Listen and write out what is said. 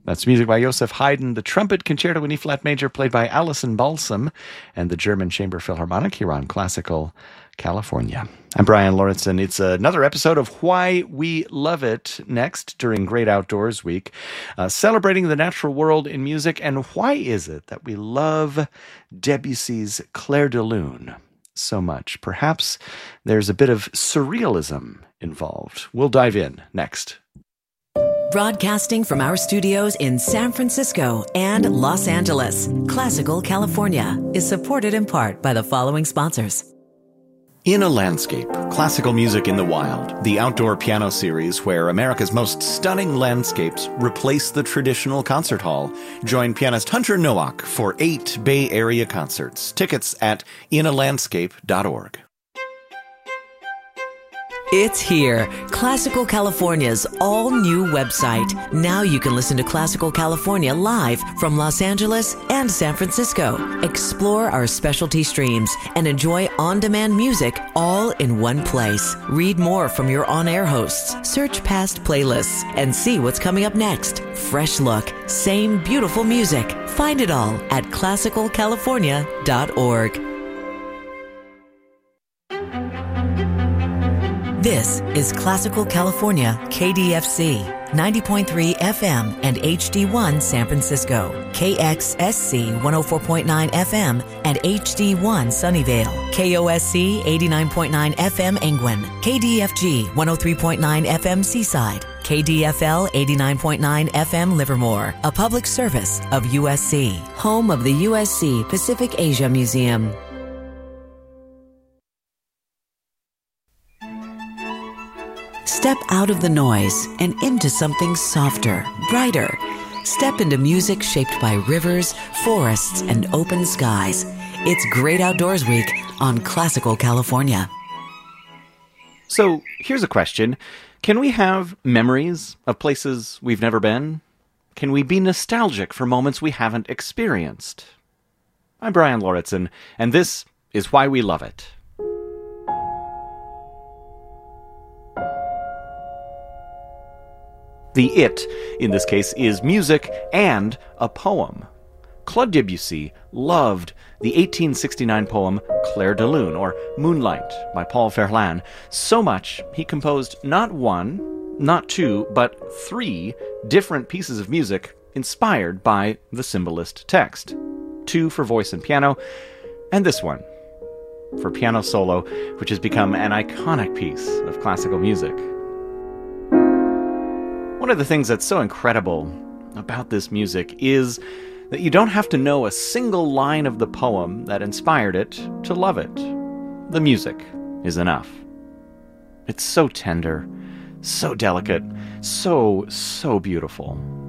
That's music by Joseph Haydn, the trumpet concerto in E-flat major played by Alison Balsam, and the German Chamber Philharmonic here on Classical California. I'm Brian Lauritsen. It's another episode of Why We Love It next during Great Outdoors Week, celebrating the natural world in music. And why is it that we love Debussy's Clair de Lune so much? Perhaps there's a bit of surrealism involved. We'll dive in next. Broadcasting from our studios in San Francisco and Los Angeles, Classical California is supported in part by the following sponsors. In a Landscape, Classical Music in the Wild, the outdoor piano series where America's most stunning landscapes replace the traditional concert hall. Join pianist Hunter Nowak for 8 Bay Area concerts. Tickets at inalandscape.org. It's here, Classical California's all-new website. Now you can listen to Classical California live from Los Angeles and San Francisco. Explore our specialty streams and enjoy on-demand music all in one place. Read more from your on-air hosts, search past playlists, and see what's coming up next. Fresh look, same beautiful music. Find it all at classicalcalifornia.org. This is Classical California, KDFC, 90.3 FM and HD1 San Francisco, KXSC 104.9 FM and HD1 Sunnyvale, KOSC 89.9 FM Angwin, KDFG 103.9 FM Seaside, KDFL 89.9 FM Livermore, a public service of USC, home of the USC Pacific Asia Museum. Step out of the noise and into something softer, brighter. Step into music shaped by rivers, forests, and open skies. It's Great Outdoors Week on Classical California. So here's a question. Can we have memories of places we've never been? Can we be nostalgic for moments we haven't experienced? I'm Brian Lauritsen, and this is Why We Love It. The it, in this case, is music and a poem. Claude Debussy loved the 1869 poem Clair de Lune, or Moonlight, by Paul Verlaine, so much he composed not one, not two, but 3 different pieces of music inspired by the symbolist text. 2 for voice and piano, and this one for piano solo, which has become an iconic piece of classical music. One of the things that's so incredible about this music is that you don't have to know a single line of the poem that inspired it to love it. The music is enough. It's so tender, so delicate, so beautiful.